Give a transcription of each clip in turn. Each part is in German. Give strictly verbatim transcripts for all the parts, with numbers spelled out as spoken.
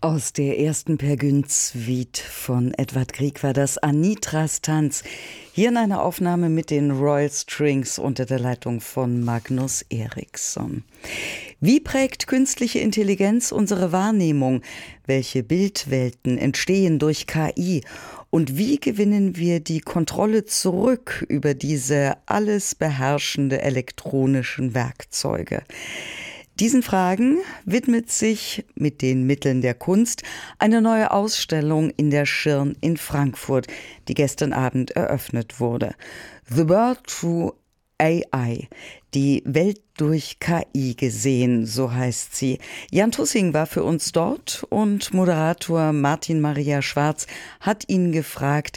Aus der ersten Per Gynt-Suite von Edvard Grieg war das Anitras Tanz. Hier in einer Aufnahme mit den Royal Strings unter der Leitung von Magnus Eriksson. Wie prägt künstliche Intelligenz unsere Wahrnehmung? Welche Bildwelten entstehen durch K I? Und wie gewinnen wir die Kontrolle zurück über diese alles beherrschende elektronischen Werkzeuge? Diesen Fragen widmet sich mit den Mitteln der Kunst eine neue Ausstellung in der Schirn in Frankfurt, die gestern Abend eröffnet wurde. The World Through A I, die Welt durch K I gesehen, so heißt sie. Jan Tussing war für uns dort und Moderator Martin Maria Schwarz hat ihn gefragt,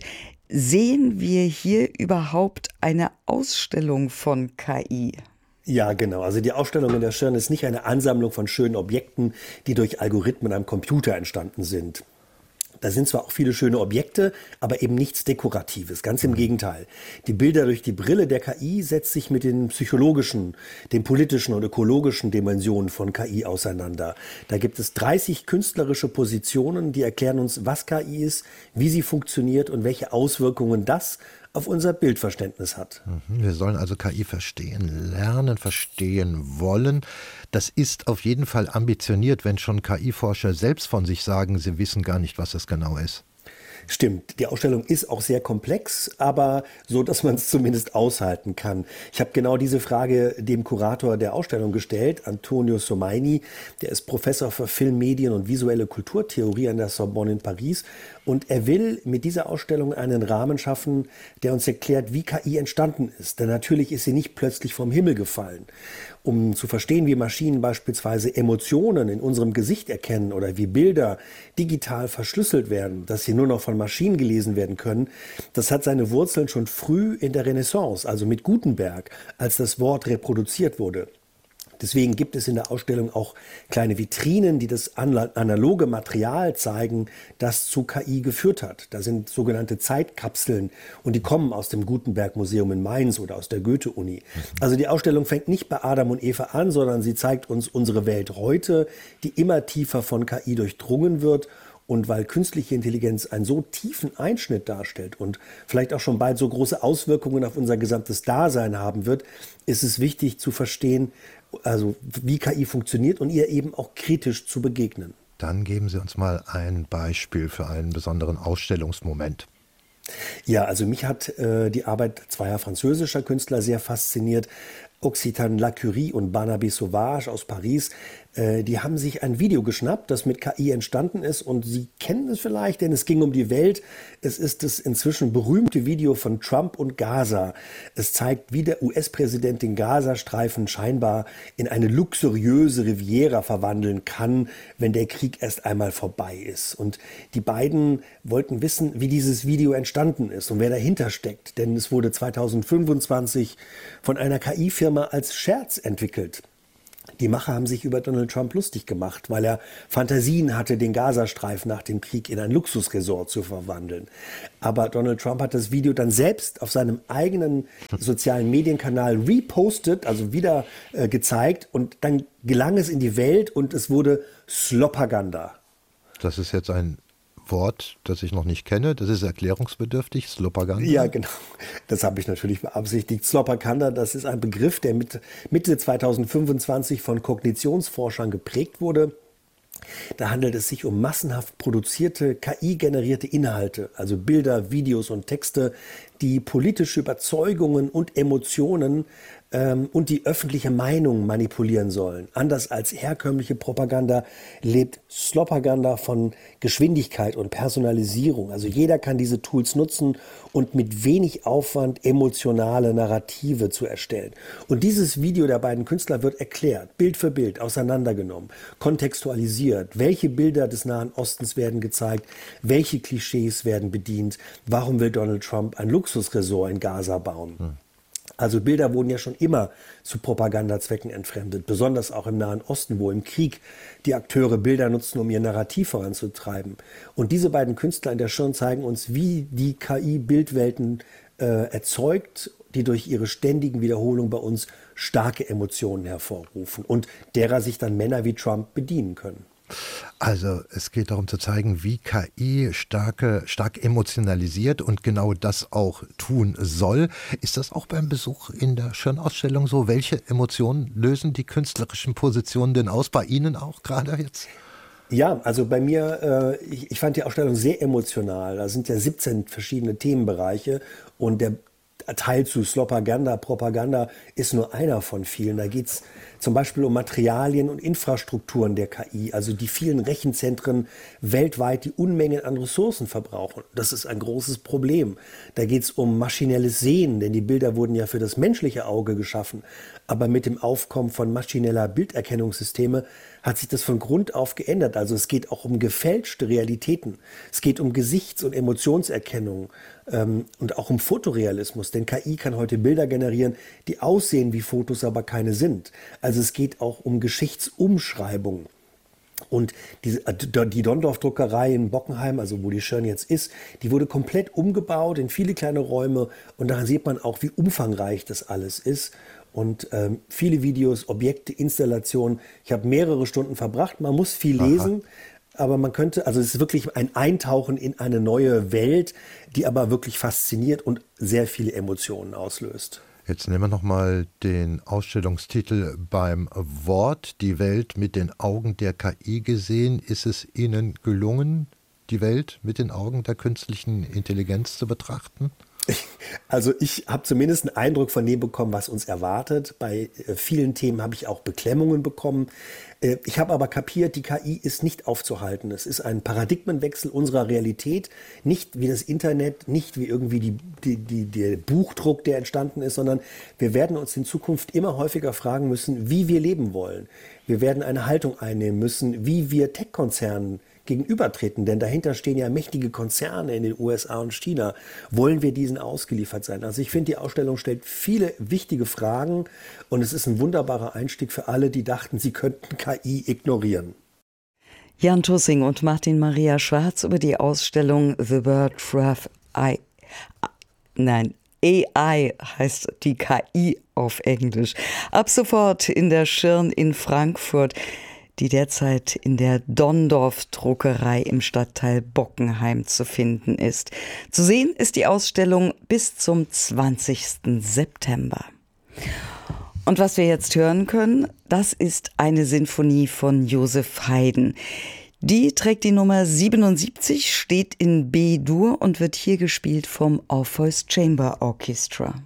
sehen wir hier überhaupt eine Ausstellung von K I? Ja, genau. Also die Ausstellung in der Schirn ist nicht eine Ansammlung von schönen Objekten, die durch Algorithmen am Computer entstanden sind. Da sind zwar auch viele schöne Objekte, aber eben nichts Dekoratives. Ganz im Gegenteil. Die Bilder durch die Brille der K I setzt sich mit den psychologischen, den politischen und ökologischen Dimensionen von K I auseinander. Da gibt es dreißig künstlerische Positionen, die erklären uns, was K I ist, wie sie funktioniert und welche Auswirkungen das auf unser Bildverständnis hat. Wir sollen also K I verstehen, lernen, verstehen wollen. Das ist auf jeden Fall ambitioniert, wenn schon K I-Forscher selbst von sich sagen, sie wissen gar nicht, was das genau ist. Stimmt, die Ausstellung ist auch sehr komplex, aber so, dass man es zumindest aushalten kann. Ich habe genau diese Frage dem Kurator der Ausstellung gestellt, Antonio Somaini. Der ist Professor für Film, Medien und visuelle Kulturtheorie an der Sorbonne in Paris. Und er will mit dieser Ausstellung einen Rahmen schaffen, der uns erklärt, wie K I entstanden ist. Denn natürlich ist sie nicht plötzlich vom Himmel gefallen. Um zu verstehen, wie Maschinen beispielsweise Emotionen in unserem Gesicht erkennen oder wie Bilder digital verschlüsselt werden, dass sie nur noch von Maschinen gelesen werden können, das hat seine Wurzeln schon früh in der Renaissance, also mit Gutenberg, als das Wort reproduziert wurde. Deswegen gibt es in der Ausstellung auch kleine Vitrinen, die das analoge Material zeigen, das zu K I geführt hat. Da sind sogenannte Zeitkapseln und die kommen aus dem Gutenberg-Museum in Mainz oder aus der Goethe-Uni. Also die Ausstellung fängt nicht bei Adam und Eva an, sondern sie zeigt uns unsere Welt heute, die immer tiefer von K I durchdrungen wird. Und weil künstliche Intelligenz einen so tiefen Einschnitt darstellt und vielleicht auch schon bald so große Auswirkungen auf unser gesamtes Dasein haben wird, ist es wichtig zu verstehen, also wie K I funktioniert und ihr eben auch kritisch zu begegnen. Dann geben Sie uns mal ein Beispiel für einen besonderen Ausstellungsmoment. Ja, also mich hat äh, die Arbeit zweier französischer Künstler sehr fasziniert. Occitan Lacurie und Barnabé Sauvage aus Paris, äh, die haben sich ein Video geschnappt, das mit K I entstanden ist und Sie kennen es vielleicht, denn es ging um die Welt. Es ist das inzwischen berühmte Video von Trump und Gaza. Es zeigt, wie der U S-Präsident den Gazastreifen scheinbar in eine luxuriöse Riviera verwandeln kann, wenn der Krieg erst einmal vorbei ist. Und die beiden wollten wissen, wie dieses Video entstanden ist und wer dahinter steckt, denn es wurde zweitausendfünfundzwanzig von einer K I-Firma als Scherz entwickelt. Die Macher haben sich über Donald Trump lustig gemacht, weil er Fantasien hatte, den Gazastreifen nach dem Krieg in ein Luxusresort zu verwandeln. Aber Donald Trump hat das Video dann selbst auf seinem eigenen sozialen Medienkanal repostet, also wieder äh, gezeigt, und dann gelang es in die Welt und es wurde Slopaganda. Das ist jetzt ein Wort, das ich noch nicht kenne. Das ist erklärungsbedürftig, Slopaganda. Ja, genau. Das habe ich natürlich beabsichtigt. Slopaganda, das ist ein Begriff, der mit Mitte zweitausendfünfundzwanzig von Kognitionsforschern geprägt wurde. Da handelt es sich um massenhaft produzierte, K I-generierte Inhalte, also Bilder, Videos und Texte, die politische Überzeugungen und Emotionen ähm, und die öffentliche Meinung manipulieren sollen. Anders als herkömmliche Propaganda lebt Slopaganda von Geschwindigkeit und Personalisierung. Also jeder kann diese Tools nutzen und mit wenig Aufwand emotionale Narrative zu erstellen. Und dieses Video der beiden Künstler wird erklärt, Bild für Bild, auseinandergenommen, kontextualisiert. Welche Bilder des Nahen Ostens werden gezeigt? Welche Klischees werden bedient? Warum will Donald Trump ein Luxusresort in Gaza bauen? Hm. Also Bilder wurden ja schon immer zu Propagandazwecken entfremdet, besonders auch im Nahen Osten, wo im Krieg die Akteure Bilder nutzen, um ihr Narrativ voranzutreiben. Und diese beiden Künstler in der Schirn zeigen uns, wie die K I Bildwelten äh, erzeugt, die durch ihre ständigen Wiederholungen bei uns starke Emotionen hervorrufen und derer sich dann Männer wie Trump bedienen können. Also es geht darum zu zeigen, wie K I starke, stark emotionalisiert und genau das auch tun soll. Ist das auch beim Besuch in der Schirn-Ausstellung so? Welche Emotionen lösen die künstlerischen Positionen denn aus? Bei Ihnen auch gerade jetzt? Ja, also bei mir, äh, ich, ich fand die Ausstellung sehr emotional. Da sind ja siebzehn verschiedene Themenbereiche und der Teil zu Slopaganda, Propaganda ist nur einer von vielen. Da geht es zum Beispiel um Materialien und Infrastrukturen der K I, also die vielen Rechenzentren weltweit, die Unmengen an Ressourcen verbrauchen. Das ist ein großes Problem. Da geht es um maschinelles Sehen, denn die Bilder wurden ja für das menschliche Auge geschaffen. Aber mit dem Aufkommen von maschineller Bilderkennungssysteme hat sich das von Grund auf geändert. Also es geht auch um gefälschte Realitäten. Es geht um Gesichts- und Emotionserkennung ähm, und auch um Fotorealismus. Denn K I kann heute Bilder generieren, die aussehen wie Fotos, aber keine sind. Also es geht auch um Geschichtsumschreibung. Und die, die Dondorf-Druckerei in Bockenheim, also wo die Schirn jetzt ist, die wurde komplett umgebaut in viele kleine Räume. Und daran sieht man auch, wie umfangreich das alles ist. Und ähm, viele Videos, Objekte, Installationen. Ich habe mehrere Stunden verbracht. Man muss viel lesen. Aha. Aber man könnte, also es ist wirklich ein Eintauchen in eine neue Welt, die aber wirklich fasziniert und sehr viele Emotionen auslöst. Jetzt nehmen wir nochmal den Ausstellungstitel beim Wort. Die Welt mit den Augen der K I gesehen. Ist es Ihnen gelungen, die Welt mit den Augen der künstlichen Intelligenz zu betrachten? Also ich habe zumindest einen Eindruck von dem bekommen, was uns erwartet. Bei äh, vielen Themen habe ich auch Beklemmungen bekommen. Äh, ich habe aber kapiert, die K I ist nicht aufzuhalten. Es ist ein Paradigmenwechsel unserer Realität. Nicht wie das Internet, nicht wie irgendwie die, die, die, der Buchdruck, der entstanden ist, sondern wir werden uns in Zukunft immer häufiger fragen müssen, wie wir leben wollen. Wir werden eine Haltung einnehmen müssen, wie wir Tech-Konzernen gegenübertreten, denn dahinter stehen ja mächtige Konzerne in den U S A und China. Wollen wir diesen ausgeliefert sein? Also ich finde, die Ausstellung stellt viele wichtige Fragen und es ist ein wunderbarer Einstieg für alle, die dachten, sie könnten K I ignorieren. Jan Tussing und Martin Maria Schwarz über die Ausstellung The Birth I. Nein, A I heißt die K I auf Englisch. Ab sofort in der Schirn in Frankfurt, die derzeit in der Dondorf-Druckerei im Stadtteil Bockenheim zu finden ist. Zu sehen ist die Ausstellung bis zum zwanzigsten September. Und was wir jetzt hören können, das ist eine Sinfonie von Joseph Haydn. Die trägt die Nummer siebenundsiebzig, steht in B-Dur und wird hier gespielt vom Orpheus Chamber Orchestra.